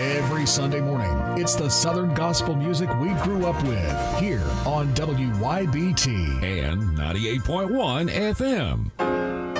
Every Sunday morning, it's the Southern gospel music we grew up with here on WYBT and 98.1 FM.